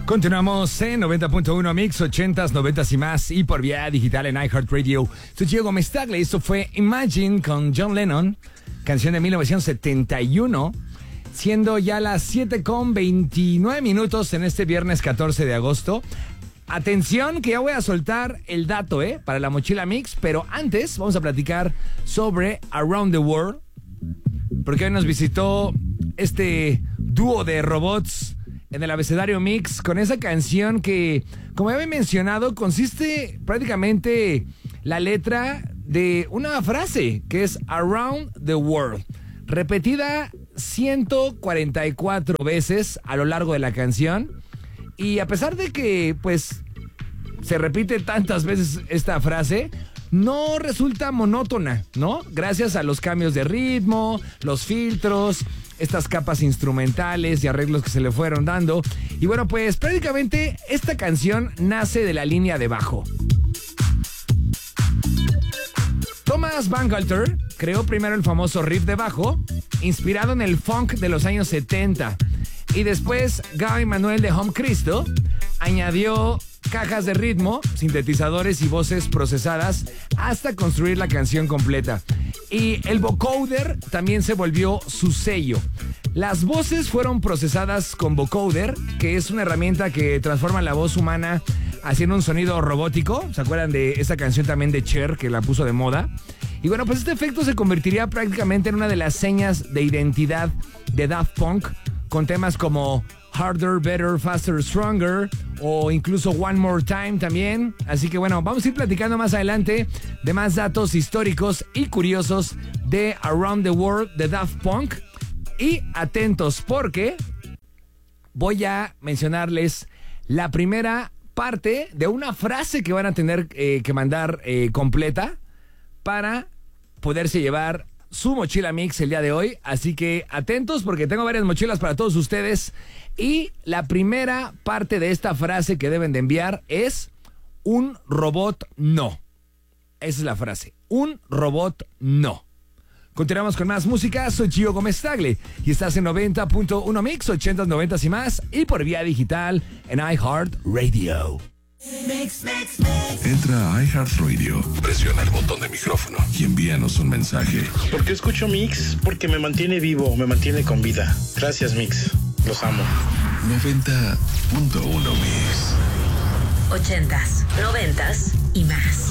Continuamos en 90.1 Mix, 80s, 90s y más, y por vía digital en iHeartRadio. Soy Diego Mestagle. Esto fue Imagine con John Lennon, canción de 1971, siendo ya las 7:29 en este viernes 14 de agosto. Atención, que ya voy a soltar el dato, para la mochila Mix, pero antes vamos a platicar sobre Around the World, porque hoy nos visitó este dúo de robots en el abecedario Mix con esa canción que, como ya había mencionado, consiste prácticamente la letra de una frase que es Around the World, repetida 144 veces a lo largo de la canción. Y a pesar de que, pues, se repite tantas veces esta frase, no resulta monótona, ¿no? Gracias a los cambios de ritmo, los filtros, estas capas instrumentales y arreglos que se le fueron dando. Y bueno, pues prácticamente esta canción nace de la línea de bajo. Thomas Bangalter creó primero el famoso riff de bajo, inspirado en el funk de los años 70. Y después Guy Manuel de Home Cristo añadió cajas de ritmo, sintetizadores y voces procesadas hasta construir la canción completa. Y el vocoder también se volvió su sello. Las voces fueron procesadas con vocoder, que es una herramienta que transforma la voz humana haciendo un sonido robótico. ¿Se acuerdan de esa canción también de Cher que la puso de moda? Y bueno, pues este efecto se convertiría prácticamente en una de las señas de identidad de Daft Punk, con temas como Harder, Better, Faster, Stronger o incluso One More Time también. Así que bueno, vamos a ir platicando más adelante de más datos históricos y curiosos de Around the World de Daft Punk. Y atentos porque voy a mencionarles la primera parte de una frase que van a tener que mandar completa para poderse llevar su mochila Mix el día de hoy. Así que atentos porque tengo varias mochilas para todos ustedes. Y la primera parte de esta frase que deben de enviar es: un robot no. Esa es la frase, un robot no. Continuamos con más música. Soy Gio Gómez Tagle y estás en 90.1 Mix, 80s, 90s y más, y por vía digital en iHeartRadio. Entra a iHeartRadio, presiona el botón de micrófono y envíanos un mensaje. ¿Por qué escucho Mix? Porque me mantiene vivo, me mantiene con vida. Gracias, Mix. Los amo. 90.1 Mix. 80s, 90s y más.